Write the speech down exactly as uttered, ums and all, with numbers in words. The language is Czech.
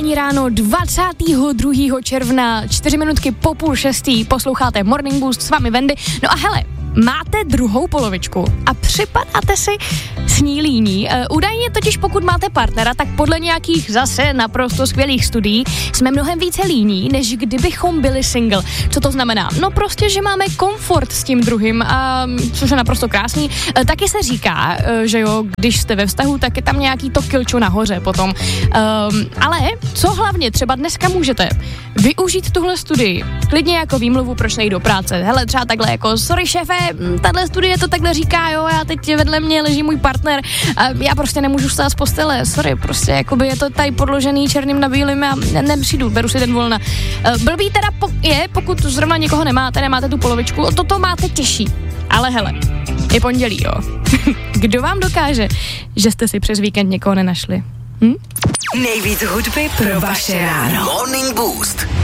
pondělní ráno dvacátého druhého června, čtyři minutky po půl šestý, posloucháte Morning Boost, s vámi Wendy. No a hele, máte druhou polovičku a připadáte si s ní líní. E, údajně totiž pokud máte partnera, tak podle nějakých zase naprosto skvělých studií jsme mnohem více líní, než kdybychom byli single. Co to znamená? No prostě, že máme komfort s tím druhým, a, což je naprosto krásný. E, taky se říká, e, že jo, když jste ve vztahu, tak je tam nějaký to kilčo nahoře potom. E, ale co hlavně třeba dneska můžete? Využít tuhle studii. Klidně jako výmluvu, proč nejít do práce. Hele, třeba takhle jako, sorry šéfe, tahle studie to takhle říká, jo, já teď vedle mě leží můj partner a já prostě nemůžu vstát z postele, sorry, prostě jakoby je to tady podložený černým na bílým a ne, nepřijdu, beru si den volna. Blbý teda po, je, pokud zrovna někoho nemáte, nemáte tu polovičku, toto máte těžší, ale hele, je pondělí, jo. Kdo vám dokáže, že jste si přes víkend někoho nenašli? Hm? Nejvíc hudby pro vaše ráno. Morning Boost.